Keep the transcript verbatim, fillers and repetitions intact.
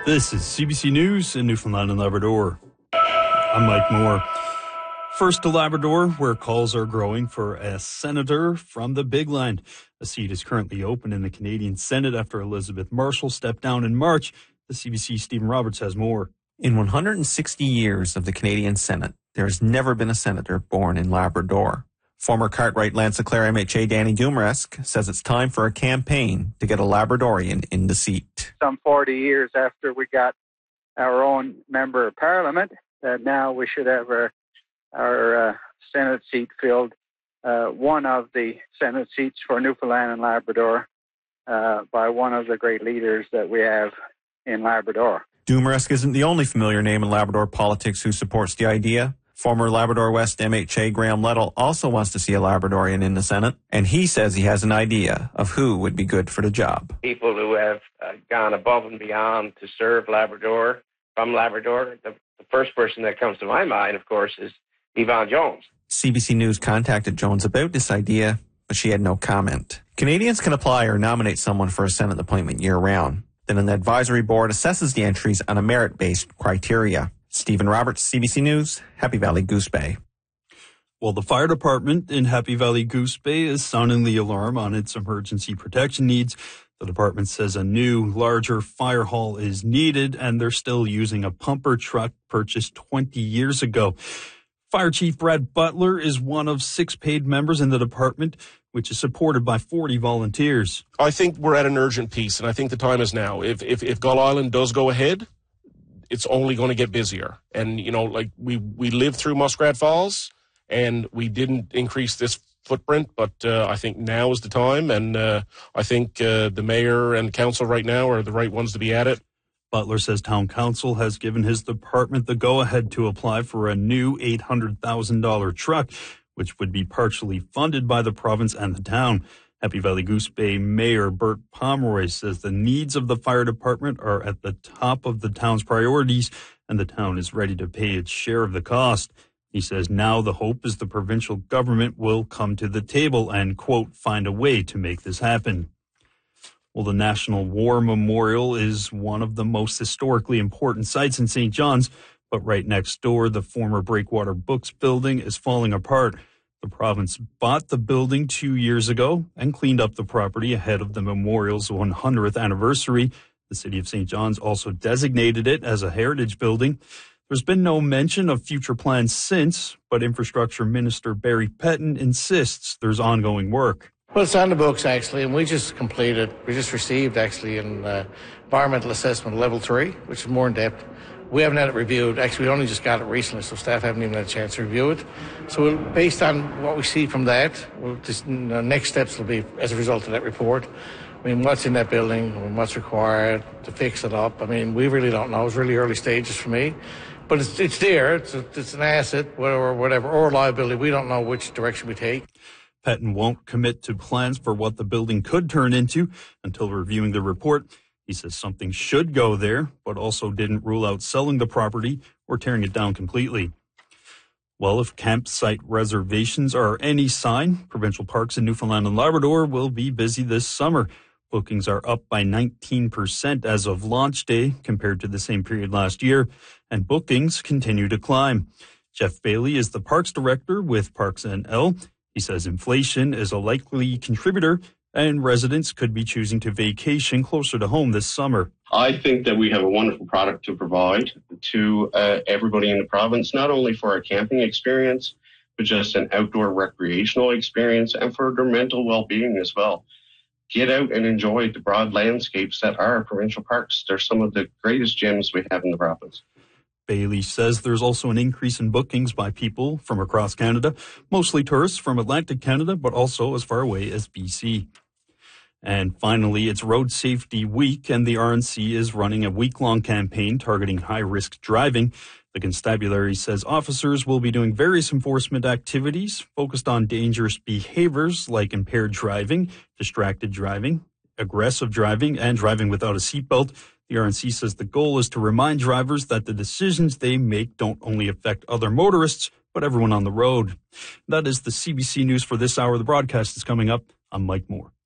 This is C B C News in Newfoundland and Labrador. I'm Mike Moore. First to Labrador, where calls are growing for a senator from the Big Land. A seat is currently open in the Canadian Senate after Elizabeth Marshall stepped down in March. The C B C's Stephen Roberts has more. In one hundred sixty years of the Canadian Senate, there has never been a senator born in Labrador. Former Cartwright Lanse-Clare M H A Danny Dumaresque says it's time for a campaign to get a Labradorian in the seat. Some forty years after we got our own member of parliament, uh, now we should have our, our uh, Senate seat filled, uh, one of the Senate seats for Newfoundland and Labrador uh, by one of the great leaders that we have in Labrador. Dumaresque isn't the only familiar name in Labrador politics who supports the idea. Former Labrador West M H A Graham Lettle also wants to see a Labradorian in the Senate, and he says he has an idea of who would be good for the job. People who have uh, gone above and beyond to serve Labrador, from Labrador. The, the first person that comes to my mind, of course, is Yvonne Jones. C B C News contacted Jones about this idea, but she had no comment. Canadians can apply or nominate someone for a Senate appointment year-round. Then an advisory board assesses the entries on a merit-based criteria. Stephen Roberts, C B C News, Happy Valley Goose Bay. Well, the fire department in Happy Valley Goose Bay is sounding the alarm on its emergency protection needs. The department says a new, larger fire hall is needed, and they're still using a pumper truck purchased twenty years ago. Fire Chief Brad Butler is one of six paid members in the department, which is supported by forty volunteers. I think we're at an urgent piece, and I think the time is now. If if, if Gull Island does go ahead, it's only going to get busier. And, you know, like we, we lived through Muskrat Falls and we didn't increase this footprint, but uh, I think now is the time. And uh, I think uh, the mayor and council right now are the right ones to be at it. Butler says town council has given his department the go-ahead to apply for a new eight hundred thousand dollars truck, which would be partially funded by the province and the town. Happy Valley Goose Bay Mayor Bert Pomeroy says the needs of the fire department are at the top of the town's priorities, and the town is ready to pay its share of the cost. He says now the hope is the provincial government will come to the table and, quote, find a way to make this happen. Well, the National War Memorial is one of the most historically important sites in Saint John's, but right next door, the former Breakwater Books building is falling apart. The province bought the building two years ago and cleaned up the property ahead of the memorial's one hundredth anniversary. The city of Saint John's also designated it as a heritage building. There's been no mention of future plans since, but Infrastructure Minister Barry Pettin insists there's ongoing work. Well, it's on the books, actually, and we just completed, we just received, actually, an uh, environmental assessment level three, which is more in depth. We haven't had it reviewed. Actually, we only just got it recently, so staff haven't even had a chance to review it. So we'll, based on what we see from that, we'll just, the next steps will be as a result of that report. I mean, what's in that building, I mean, what's required to fix it up. I mean, we really don't know. It's really early stages for me. But it's, it's there. It's, a, it's an asset or whatever, or liability. We don't know which direction we take. Pettin won't commit to plans for what the building could turn into until reviewing the report. He says something should go there, but also didn't rule out selling the property or tearing it down completely. Well, if campsite reservations are any sign, provincial parks in Newfoundland and Labrador will be busy this summer. Bookings are up by nineteen percent as of launch day compared to the same period last year, and bookings continue to climb. Jeff Bailey is the parks director with Parks N L. He says inflation is a likely contributor, and residents could be choosing to vacation closer to home this summer. I think that we have a wonderful product to provide to uh, everybody in the province, not only for a camping experience, but just an outdoor recreational experience and for their mental well-being as well. Get out and enjoy the broad landscapes that are provincial parks. They're some of the greatest gems we have in the province. Bailey says there's also an increase in bookings by people from across Canada, mostly tourists from Atlantic Canada, but also as far away as B C. And finally, it's Road Safety Week, and the R N C is running a week-long campaign targeting high-risk driving. The constabulary says officers will be doing various enforcement activities focused on dangerous behaviors like impaired driving, distracted driving, aggressive driving, and driving without a seatbelt. The R N C says the goal is to remind drivers that the decisions they make don't only affect other motorists, but everyone on the road. That is the C B C News for this hour. The broadcast is coming up. I'm Mike Moore.